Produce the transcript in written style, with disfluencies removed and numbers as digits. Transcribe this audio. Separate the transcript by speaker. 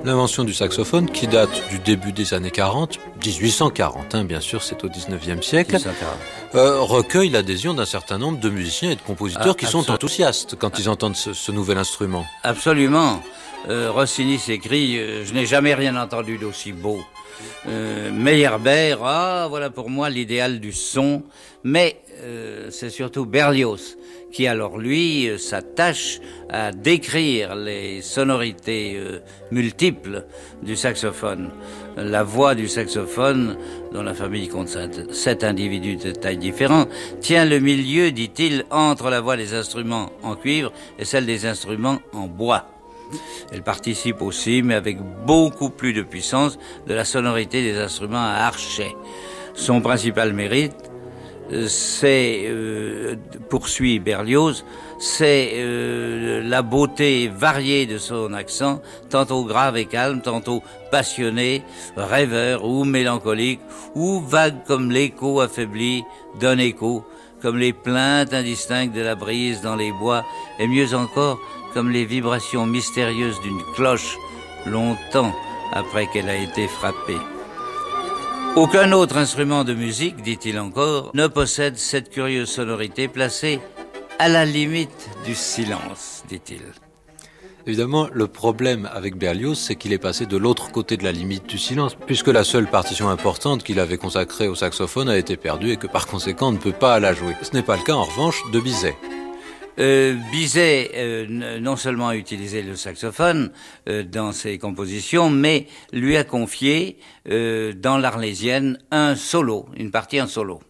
Speaker 1: L'invention du saxophone, qui date du début des années 40, 1840, bien sûr, c'est au 19e siècle,
Speaker 2: 1840.
Speaker 1: Recueille l'adhésion d'un certain nombre de musiciens et de compositeurs qui sont enthousiastes quand ils entendent ce nouvel instrument.
Speaker 2: Absolument. Rossini s'écrie « Je n'ai jamais rien entendu d'aussi beau ». Meyerbeer, voilà pour moi l'idéal du son, mais c'est surtout Berlioz qui alors lui s'attache à décrire les sonorités multiples du saxophone. La voix du saxophone, dont la famille compte 7 individus de taille différente, tient le milieu, dit-il, entre la voix des instruments en cuivre et celle des instruments en bois. Elle participe aussi, mais avec beaucoup plus de puissance, de la sonorité des instruments à archet. Son principal mérite, c'est, poursuit Berlioz, c'est la beauté variée de son accent, tantôt grave et calme, tantôt passionné, rêveur ou mélancolique, ou vague comme l'écho affaibli d'un écho, comme les plaintes indistinctes de la brise dans les bois, et mieux encore, comme les vibrations mystérieuses d'une cloche, longtemps après qu'elle a été frappée. Aucun autre instrument de musique, dit-il encore, ne possède cette curieuse sonorité placée à la limite du silence, dit-il.
Speaker 1: Évidemment, le problème avec Berlioz, c'est qu'il est passé de l'autre côté de la limite du silence, puisque la seule partition importante qu'il avait consacrée au saxophone a été perdue et que par conséquent on ne peut pas la jouer. Ce n'est pas le cas en revanche de Bizet.
Speaker 2: Bizet non seulement a utilisé le saxophone dans ses compositions, mais lui a confié dans l'Arlésienne une partie en solo.